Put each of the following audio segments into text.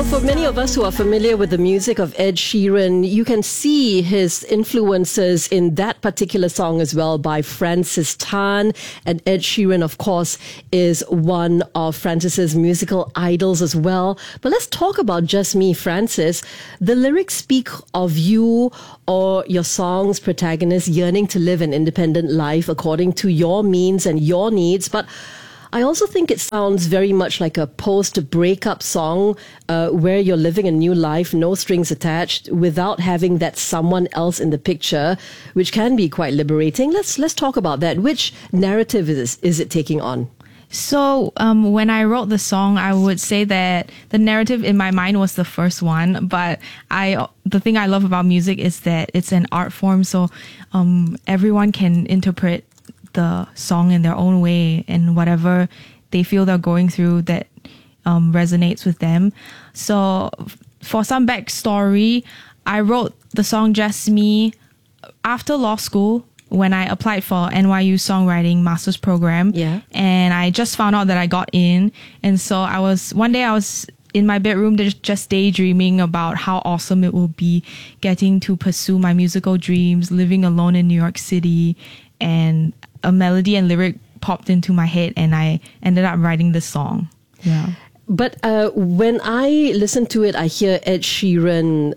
for many of us who are familiar with the music of Ed Sheeran, you can see his influences in that particular song as well by Francis Tan. And Ed Sheeran, of course, is one of Francis's musical idols as well. But let's talk about Just Me, Francis. The lyrics speak of you or your song's protagonist yearning to live an independent life according to your means and your needs. But I also think it sounds very much like a post-breakup song where you're living a new life, no strings attached, without having that someone else in the picture, which can be quite liberating. Let's talk about that. Which narrative is it taking on? So when I wrote the song, I would say that the narrative in my mind was the first one. But the thing I love about music is that it's an art form, so everyone can interpret the song in their own way and whatever they feel they're going through that resonates with them. So for some backstory, I wrote the song Just Me after law school when I applied for NYU Songwriting Master's Program. Yeah. And I just found out that I got in. And so one day I was in my bedroom just daydreaming about how awesome it will be getting to pursue my musical dreams, living alone in New York City, and a melody and lyric popped into my head and I ended up writing the song. Yeah. But when I listen to it, I hear Ed Sheeran,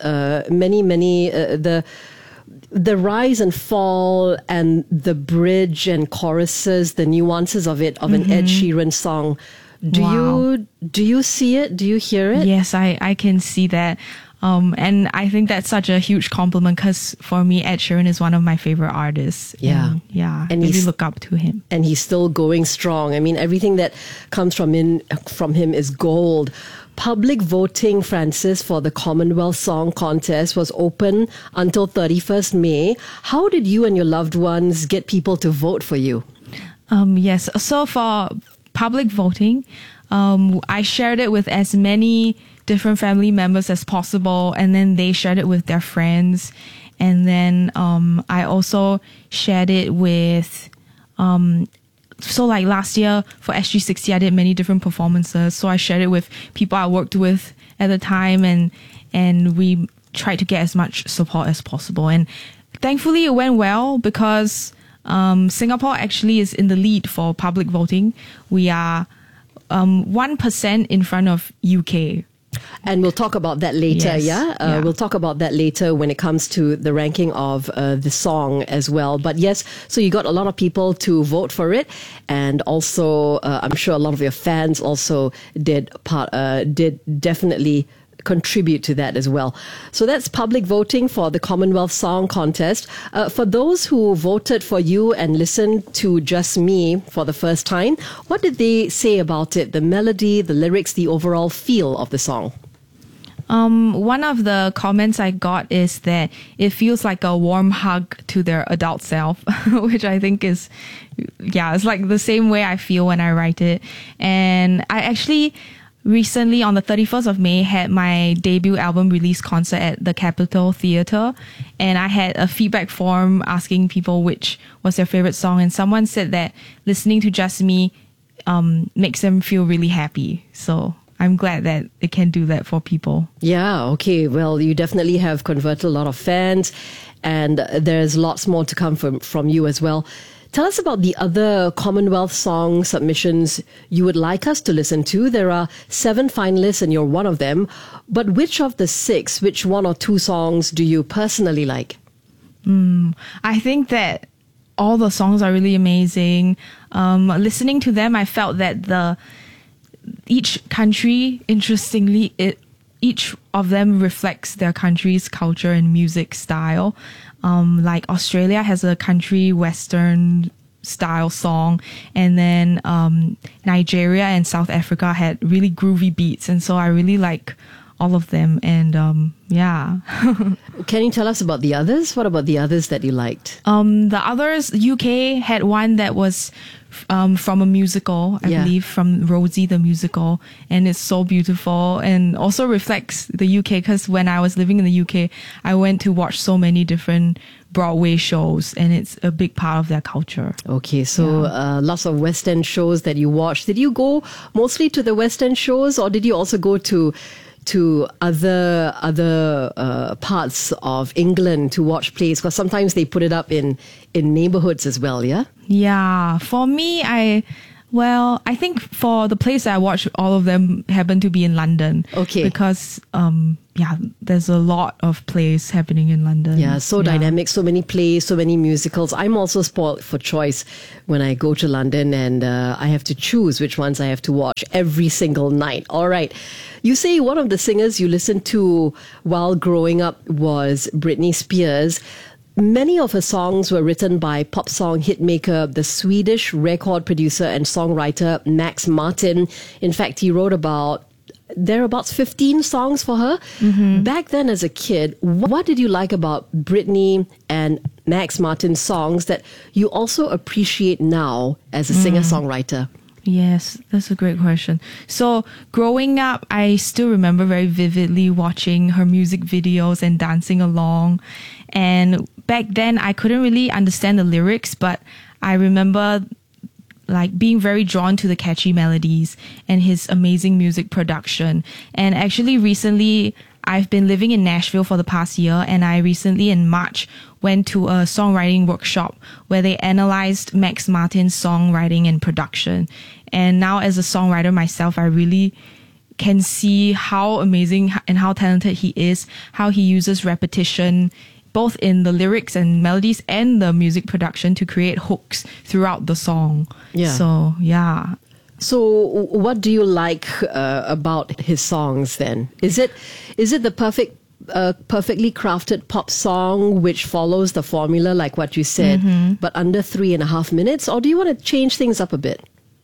the rise and fall and the bridge and choruses, the nuances of it, of an Ed Sheeran song. Do you see it? Do you hear it? Yes, I can see that. And I think that's such a huge compliment because for me, Ed Sheeran is one of my favorite artists. Yeah. And really look up to him. And he's still going strong. I mean, everything that comes from him is gold. Public voting, Francis, for the Commonwealth Song Contest was open until 31st May. How did you and your loved ones get people to vote for you? Yes. So for public voting, I shared it with as many different family members as possible, and then they shared it with their friends, and then I also shared it with so like last year for SG60 I did many different performances, so I shared it with people I worked with at the time, and we tried to get as much support as possible, and thankfully it went well because Singapore actually is in the lead for public voting. We are 1% in front of UK. And we'll talk about that later, Yes. We'll talk about that later when it comes to the ranking of the song as well. But yes, so you got a lot of people to vote for it. And also, I'm sure a lot of your fans also did definitely contribute to that as well. So that's public voting for the Commonwealth Song Contest. For those who voted for you and listened to Just Me for the first time, what did they say about it? The melody, the lyrics, the overall feel of the song? One of the comments I got is that it feels like a warm hug to their adult self, which I think is, it's like the same way I feel when I write it. And I actually recently, on the 31st of May, had my debut album release concert at the Capitol Theatre, and I had a feedback form asking people which was their favorite song, and someone said that listening to Just Me makes them feel really happy. So I'm glad that it can do that for people. Yeah, okay. Well, you definitely have converted a lot of fans, and there's lots more to come from you as well. Tell us about the other Commonwealth song submissions you would like us to listen to. There are 7 finalists and you're one of them. But which of the 6, which 1 or 2 songs do you personally like? I think that all the songs are really amazing. Listening to them, I felt that each country, interestingly, each of them reflects their country's culture and music style. Like Australia has a country western style song, and then Nigeria and South Africa had really groovy beats, and so I really like all of them. And Can you tell us about the others? What about the others that you liked? The others, UK had one that was from a musical, I believe, from Rosie the musical, and it's so beautiful and also reflects the UK, because when I was living in the UK, I went to watch so many different Broadway shows, and it's a big part of their culture. Okay, so lots of West End shows that you watched. Did you go mostly to the West End shows, or did you also go to to other parts of England to watch plays? Because sometimes they put it up in neighborhoods as well, yeah? Yeah. For me, I think for the plays that I watch, all of them happen to be in London. Okay. Because, there's a lot of plays happening in London. Yeah, so dynamic, so many plays, so many musicals. I'm also spoiled for choice when I go to London, and I have to choose which ones I have to watch every single night. All right. You say one of the singers you listened to while growing up was Britney Spears. Many of her songs were written by pop song hitmaker, the Swedish record producer and songwriter Max Martin. In fact, he wrote thereabouts 15 songs for her. Mm-hmm. Back then as a kid, what did you like about Britney and Max Martin's songs that you also appreciate now as a singer-songwriter? Yes, that's a great question. So growing up, I still remember very vividly watching her music videos and dancing along. And back then, I couldn't really understand the lyrics, but I remember like being very drawn to the catchy melodies and his amazing music production. And actually recently, I've been living in Nashville for the past year, and I recently in March went to a songwriting workshop where they analyzed Max Martin's songwriting and production. And now as a songwriter myself, I really can see how amazing and how talented he is, how he uses repetition both in the lyrics and melodies and the music production to create hooks throughout the song. Yeah. So, yeah. So what do you like about his songs then? Is it the perfectly crafted pop song which follows the formula like what you said, but under 3.5 minutes? Or do you want to change things up a bit?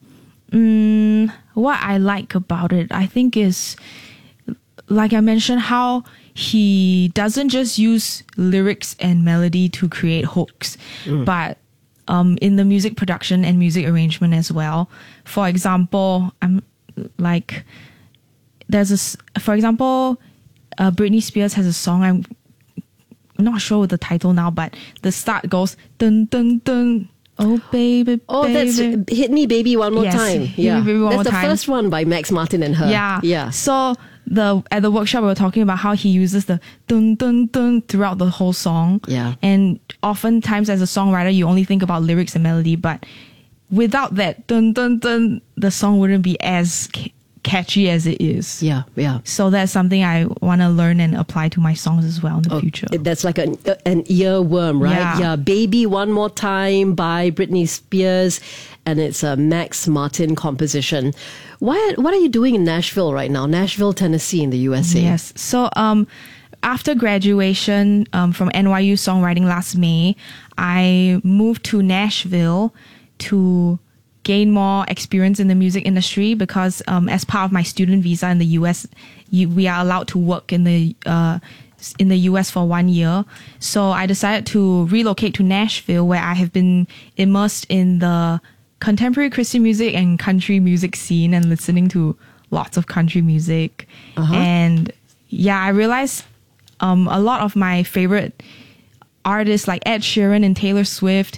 What I like about it, I think, is, like I mentioned, how he doesn't just use lyrics and melody to create hooks, but in the music production and music arrangement as well. For example, Britney Spears has a song, I'm not sure the title now, but the start goes dun dun dun. Oh baby, oh, baby. That's Hit Me Baby One More Time. Hit Me Baby One More Time. That's the first one by Max Martin and her. Yeah. So at the workshop we were talking about how he uses the dun dun dun throughout the whole song. Yeah. And oftentimes as a songwriter you only think about lyrics and melody, but without that dun dun dun, the song wouldn't be as catchy as it is. Yeah. So that's something I want to learn and apply to my songs as well in the future. That's like an earworm, right? Yeah. Baby One More Time by Britney Spears, and it's a Max Martin composition. What are you doing in Nashville right now? Nashville, Tennessee in the USA. Yes. So after graduation from NYU Songwriting last May, I moved to Nashville to gain more experience in the music industry because as part of my student visa in the US, we are allowed to work in the US for 1 year. So I decided to relocate to Nashville, where I have been immersed in the contemporary Christian music and country music scene and listening to lots of country music. And I realized a lot of my favorite artists like Ed Sheeran and Taylor Swift,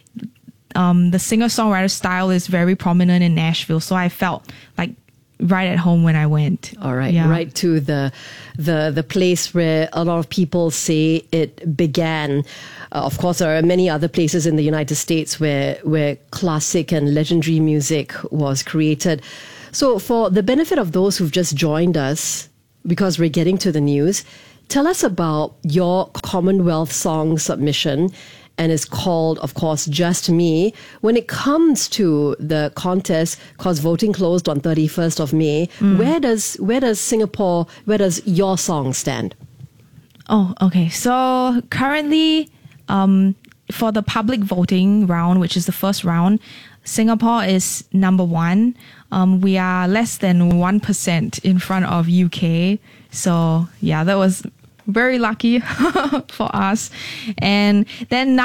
the singer-songwriter style is very prominent in Nashville. So I felt like right at home when I went. All right. Yeah. Right to the place where a lot of people say it began. Of course, there are many other places in the United States where classic and legendary music was created. So for the benefit of those who've just joined us, because we're getting to the news, tell us about your Commonwealth song submission. And it's called, of course, Just Me. When it comes to the contest, because voting closed on 31st of May, where does Singapore, where does your song stand? Oh, okay. So currently, for the public voting round, which is the first round, Singapore is number 1. We are less than 1% in front of UK. So yeah, that was very lucky for us. And then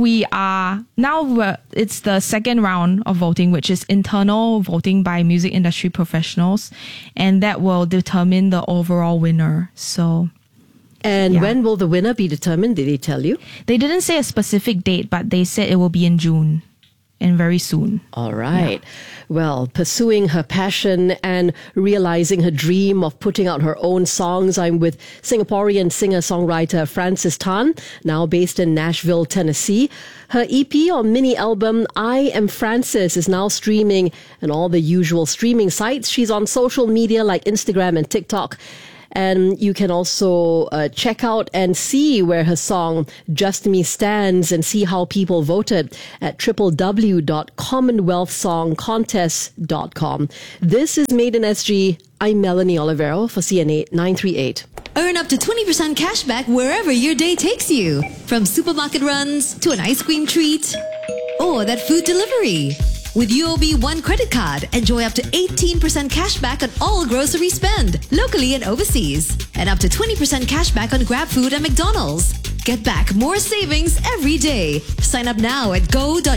it's the second round of voting, which is internal voting by music industry professionals, and that will determine the overall winner. So when will the winner be determined? Did they tell you? They didn't say a specific date, but they said it will be in June. and very soon. All right. Well, pursuing her passion and realizing her dream of putting out her own songs, I'm with Singaporean singer-songwriter Frances Tan, now based in Nashville, Tennessee. Her EP or mini album, I Am Frances, is now streaming on all the usual streaming sites. She's on social media like Instagram and TikTok. And you can also check out and see where her song Just Me stands and see how people voted at www.commonwealthsongcontest.com. This is Made in SG. I'm Melanie Olivero for CNA 938. Earn up to 20% cash back wherever your day takes you. From supermarket runs to an ice cream treat or that food delivery. With UOB One credit card, enjoy up to 18% cash back on all grocery spend, locally and overseas. And up to 20% cash back on GrabFood and McDonald's. Get back more savings every day. Sign up now at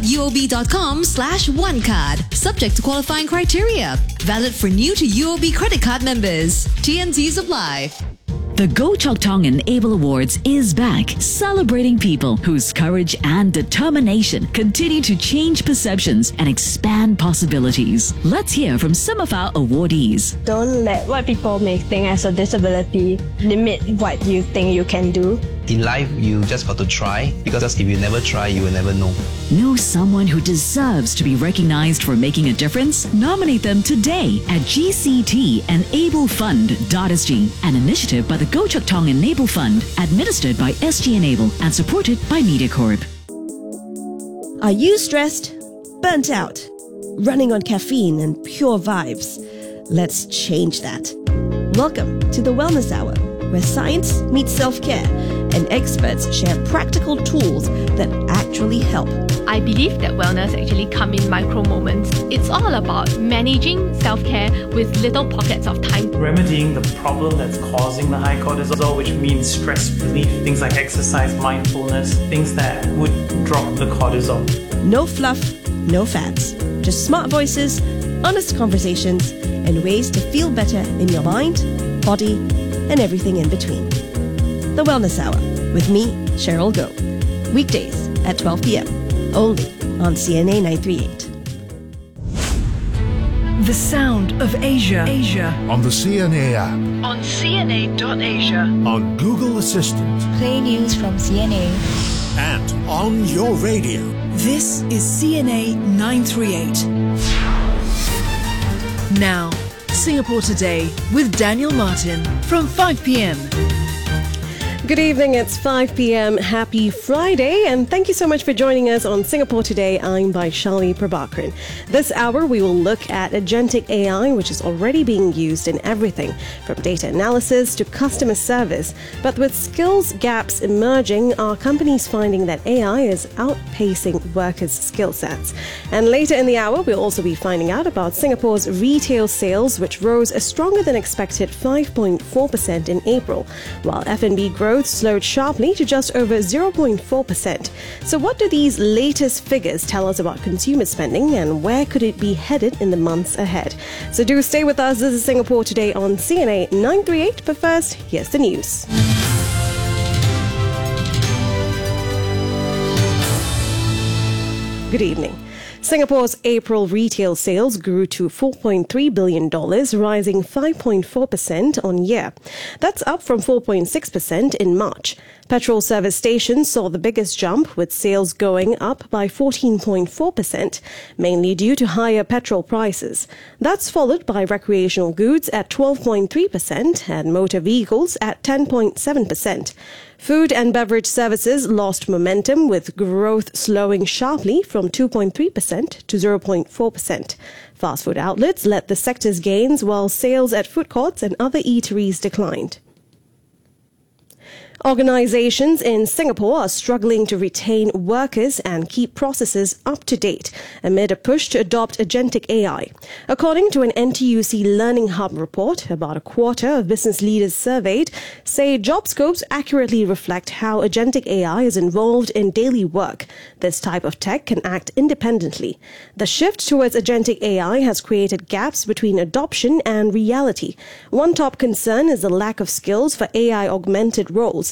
go.uob.com/onecard. Subject to qualifying criteria. Valid for new to UOB credit card members. T&Cs apply. The Go Chok Tong Enable Awards is back, celebrating people whose courage and determination continue to change perceptions and expand possibilities. Let's hear from some of our awardees. Don't let what people may think as a disability limit what you think you can do. In life, you just got to try, because if you never try, you will never know. Know someone who deserves to be recognized for making a difference? Nominate them today at GCT-EnableFund.SG, an initiative by the Go Chok Tong Enable Fund, administered by SG Enable and supported by MediaCorp. Are you stressed? Burnt out? Running on caffeine and pure vibes? Let's change that. Welcome to the Wellness Hour, where science meets self-care and experts share practical tools that actually help. I believe that wellness actually comes in micro moments. It's all about managing self-care with little pockets of time. Remedying the problem that's causing the high cortisol, which means stress relief, things like exercise, mindfulness, things that would drop the cortisol. No fluff, no fads. Just smart voices, honest conversations, and ways to feel better in your mind, body, and everything in between. The Wellness Hour with me, Cheryl Goh. Weekdays at 12 p.m. only on CNA 938. The sound of Asia. On the CNA app. On CNA.Asia. On Google Assistant. Play news from CNA. And on your radio. This is CNA 938. Now, Singapore Today with Daniel Martin from 5 p.m. Good evening, it's 5 p.m. Happy Friday, and thank you so much for joining us on Singapore Today. I'm Vaishali Prabhakaran. This hour, we will look at agentic AI, which is already being used in everything from data analysis to customer service. But with skills gaps emerging, are companies finding that AI is outpacing workers' skill sets? And later in the hour, we'll also be finding out about Singapore's retail sales, which rose a stronger than expected 5.4% in April, while F&B growth slowed sharply to just over 0.4%. So what do these latest figures tell us about consumer spending, and where could it be headed in the months ahead? So do stay with us. This is Singapore Today on CNA 938. But first, here's the news. Good evening. Singapore's April retail sales grew to $4.3 billion, rising 5.4% on year. That's up from 4.6% in March. Petrol service stations saw the biggest jump, with sales going up by 14.4%, mainly due to higher petrol prices. That's followed by recreational goods at 12.3% and motor vehicles at 10.7%. Food and beverage services lost momentum, with growth slowing sharply from 2.3% to 0.4%. Fast food outlets led the sector's gains, while sales at food courts and other eateries declined. Organizations in Singapore are struggling to retain workers and keep processes up to date amid a push to adopt agentic AI. According to an NTUC Learning Hub report, about a quarter of business leaders surveyed say job scopes accurately reflect how agentic AI is involved in daily work. This type of tech can act independently. The shift towards agentic AI has created gaps between adoption and reality. One top concern is the lack of skills for AI-augmented roles.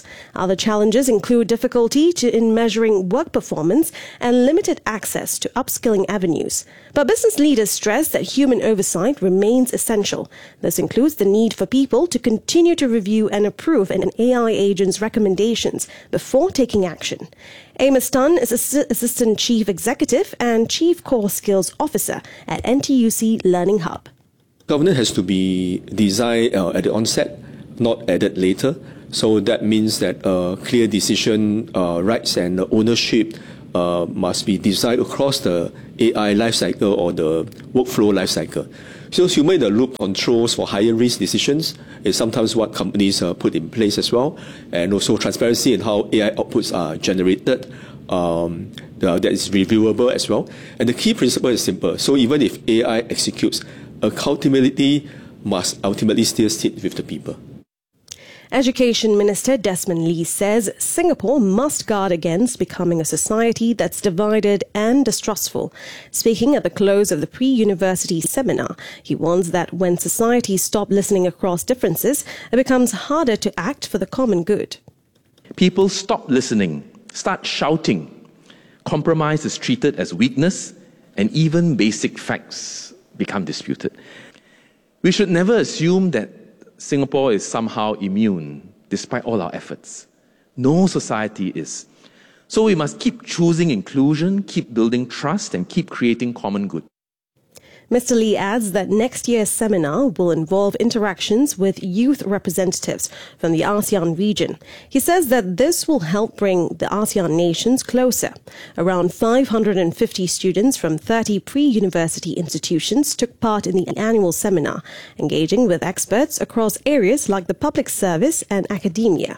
schools. Other challenges include difficulty in measuring work performance and limited access to upskilling avenues. But business leaders stress that human oversight remains essential. This includes the need for people to continue to review and approve an AI agent's recommendations before taking action. Amos Tan is Assistant Chief Executive and Chief Core Skills Officer at NTUC Learning Hub. Governance has to be designed at the onset, not added later. So that means that clear decision rights and ownership must be designed across the AI lifecycle or the workflow lifecycle. So human-in-the-loop controls for higher risk decisions is sometimes what companies put in place as well, and also transparency in how AI outputs are generated. That is reviewable as well. And the key principle is simple. So even if AI executes, accountability must ultimately still sit with the people. Education Minister Desmond Lee says Singapore must guard against becoming a society that's divided and distrustful. Speaking at the close of the pre-university seminar, he warns that when societies stop listening across differences, it becomes harder to act for the common good. People stop listening, start shouting. Compromise is treated as weakness, and even basic facts become disputed. We should never assume that Singapore is somehow immune, despite all our efforts. No society is. So we must keep choosing inclusion, keep building trust, and keep creating common good. Mr. Lee adds that next year's seminar will involve interactions with youth representatives from the ASEAN region. He says that this will help bring the ASEAN nations closer. Around 550 students from 30 pre-university institutions took part in the annual seminar, engaging with experts across areas like the public service and academia.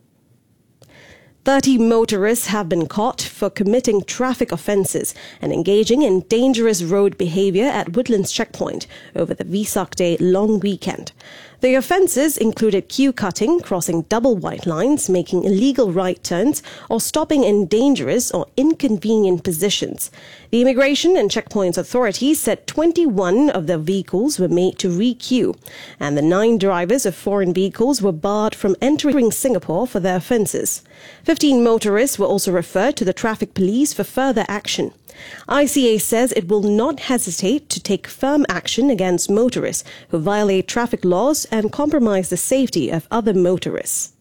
30 motorists have been caught for committing traffic offences and engaging in dangerous road behaviour at Woodlands Checkpoint over the Vesak Day long weekend. The offences included queue cutting, crossing double white lines, making illegal right turns, or stopping in dangerous or inconvenient positions. The Immigration and Checkpoints Authority said 21 of their vehicles were made to re-queue, and the 9 drivers of foreign vehicles were barred from entering Singapore for their offences. 15 motorists were also referred to the traffic police for further action. ICA says it will not hesitate to take firm action against motorists who violate traffic laws and compromise the safety of other motorists.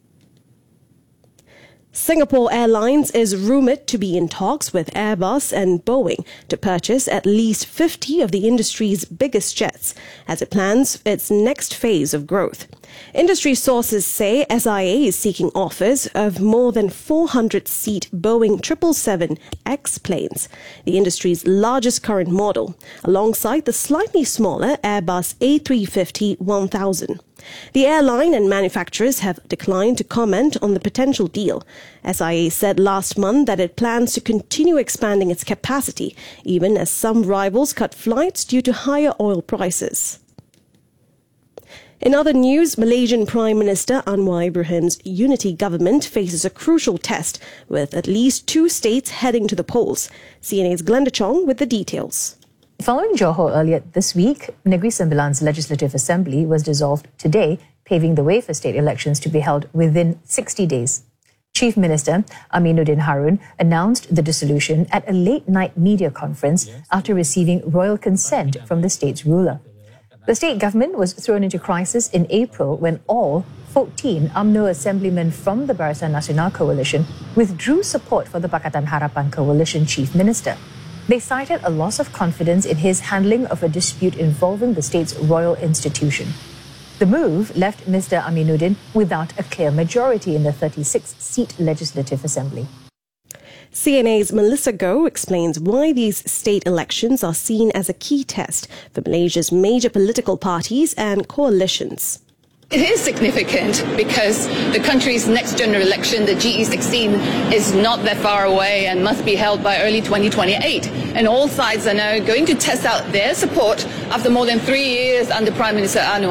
Singapore Airlines is rumoured to be in talks with Airbus and Boeing to purchase at least 50 of the industry's biggest jets as it plans its next phase of growth. Industry sources say SIA is seeking offers of more than 400-seat Boeing 777X planes, the industry's largest current model, alongside the slightly smaller Airbus A350-1000. The airline and manufacturers have declined to comment on the potential deal. SIA said last month that it plans to continue expanding its capacity, even as some rivals cut flights due to higher oil prices. In other news, Malaysian Prime Minister Anwar Ibrahim's unity government faces a crucial test, with at least 2 states heading to the polls. CNA's Glenda Chong with the details. Following Johor earlier this week, Negeri Sembilan's Legislative Assembly was dissolved today, paving the way for state elections to be held within 60 days. Chief Minister Aminuddin Harun announced the dissolution at a late-night media conference after receiving royal consent from the state's ruler. The state government was thrown into crisis in April when all 14 UMNO assemblymen from the Barisan Nasional Coalition withdrew support for the Pakatan Harapan Coalition Chief Minister. They cited a loss of confidence in his handling of a dispute involving the state's royal institution. The move left Mr. Aminuddin without a clear majority in the 36-seat Legislative Assembly. CNA's Melissa Goh explains why these state elections are seen as a key test for Malaysia's major political parties and coalitions. It is significant because the country's next general election, the GE16, is not that far away and must be held by early 2028. And all sides are now going to test out their support after more than 3 years under Prime Minister Anwar's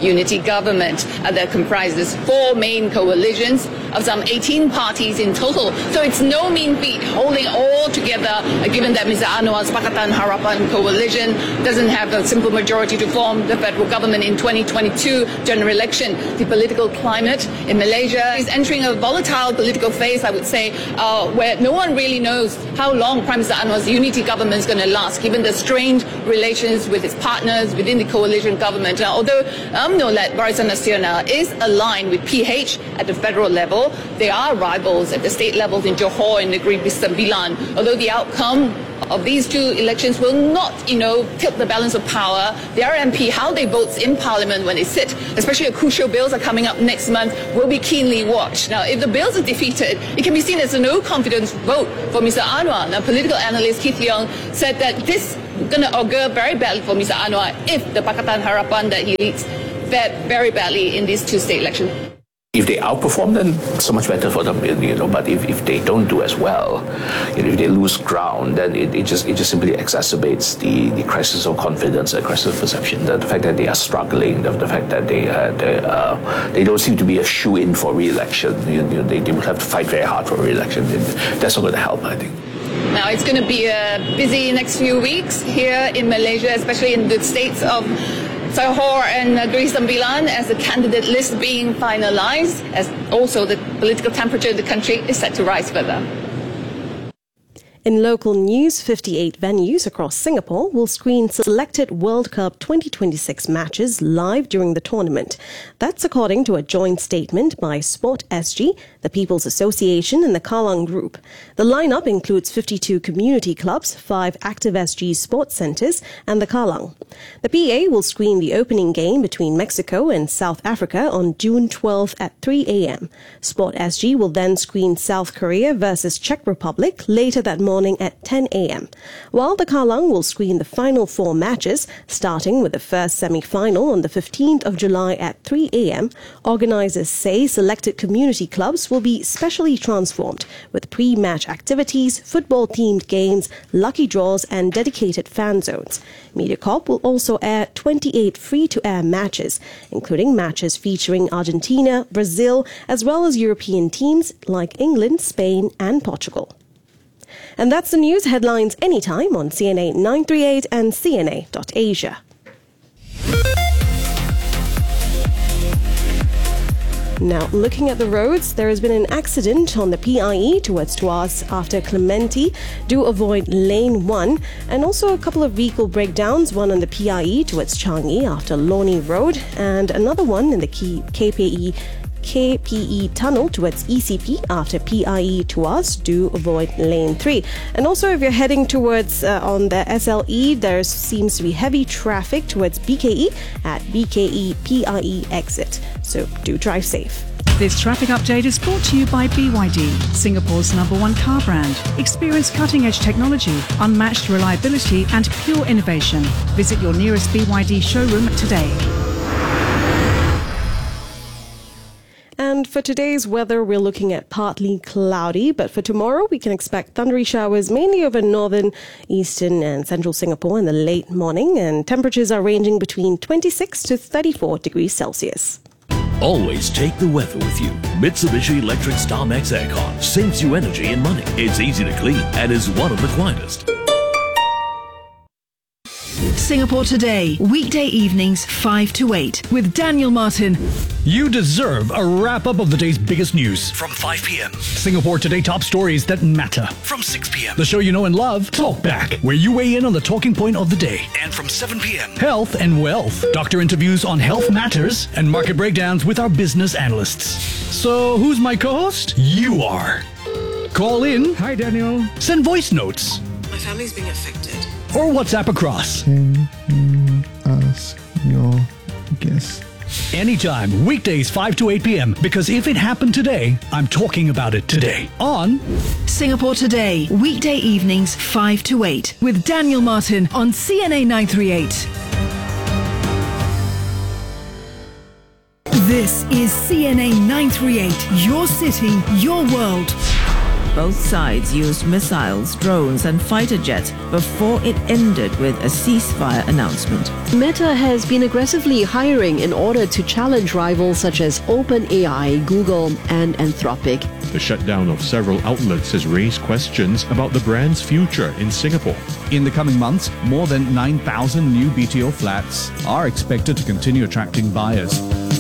unity government that comprises 4 main coalitions of some 18 parties in total. So it's no mean feat holding all together, given that Mr. Anwar's Pakatan Harapan coalition doesn't have a simple majority to form the federal government in 2022 general election. The political climate in Malaysia is entering a volatile political phase, I would say, where no one really knows how long Prime Minister Anwar's unity government is going to last, given the strained relations with its partners within the coalition government. Now, although UMNO-led Barisan Nasional is aligned with PH at the federal level, they are rivals at the state levels in Johor and Negeri Sembilan. Although the outcome of these two elections will not, tilt the balance of power, the RMP, how they vote in Parliament when they sit, especially the crucial bills are coming up next month, will be keenly watched. Now, if the bills are defeated, it can be seen as a no-confidence vote for Mr. Anwar. Now, political analyst Keith Leong said that this is going to augur very badly for Mr. Anwar if the Pakatan Harapan that he leads fared very badly in these two state elections. If they outperform, then so much better for them, But if they don't do as well, if they lose ground, then it just simply exacerbates the crisis of confidence, the crisis of perception. The fact that they are struggling, the fact that they don't seem to be a shoe-in for re-election. They will have to fight very hard for re-election. That's not going to help, I think. Now, it's going to be a busy next few weeks here in Malaysia, especially in the states of Johor and Negeri Sembilan, as the candidate list being finalised, as also the political temperature in the country is set to rise further. In local news, 58 venues across Singapore will screen selected World Cup 2026 matches live during the tournament. That's according to a joint statement by Sport SG, the People's Association and the Kallang Group. The lineup includes 52 community clubs, 5 active SG sports centres and the Kallang. The PA will screen the opening game between Mexico and South Africa on June 12 at 3 a.m. Sport SG will then screen South Korea versus Czech Republic later that morning at 10 a.m. While the Kallang will screen the final 4 matches, starting with the first semi-final on the 15th of July at 3 a.m. Organisers say selected community clubs will be specially transformed with pre-match activities, football-themed games, lucky draws and dedicated fan zones. Mediacorp will also air 28 free-to-air matches, including matches featuring Argentina, Brazil, as well as European teams like England, Spain and Portugal. And that's the news headlines anytime on CNA 938 and CNA.Asia. Now, looking at the roads, there has been an accident on the PIE towards Tuas after Clementi. Do avoid lane 1, and also a couple of vehicle breakdowns, one on the PIE towards Changi after Lornie Road, and another one in the KPE tunnel towards ECP after PIE Tuas. Do avoid lane 3. And also, if you're heading towards on the SLE, there seems to be heavy traffic towards BKE at BKE PIE exit. So do drive safe. This traffic update is brought to you by BYD, Singapore's #1 car brand. Experience cutting-edge technology, unmatched reliability and pure innovation. Visit your nearest BYD showroom today. And for today's weather, we're looking at partly cloudy, but for tomorrow, we can expect thundery showers mainly over northern, eastern and central Singapore in the late morning, and temperatures are ranging between 26 to 34 degrees Celsius. Always take the weather with you. Mitsubishi Electric StarMax Aircon saves you energy and money. It's easy to clean and is one of the quietest. Singapore Today, weekday evenings 5 to 8 with Daniel Martin. You deserve a wrap-up of the day's biggest news. From 5 p.m. Singapore Today top stories that matter. From 6 p.m. The show you know and love, Talk Back, where you weigh in on the talking point of the day. And from 7 p.m. Health and Wealth. Doctor interviews on health matters and market breakdowns with our business analysts. So who's my co-host? You are. Call in. Hi, Daniel. Send voice notes. My family's being affected. Or WhatsApp across. Can you ask your guest? Anytime, weekdays 5 to 8 p.m. Because if it happened today, I'm talking about it today. On Singapore Today, weekday evenings 5 to 8 with Daniel Martin on CNA 938. This is CNA 938, your city, your world. Both sides used missiles, drones, and fighter jets before it ended with a ceasefire announcement. Meta has been aggressively hiring in order to challenge rivals such as OpenAI, Google, and Anthropic. The shutdown of several outlets has raised questions about the brand's future in Singapore. In the coming months, more than 9,000 new BTO flats are expected to continue attracting buyers.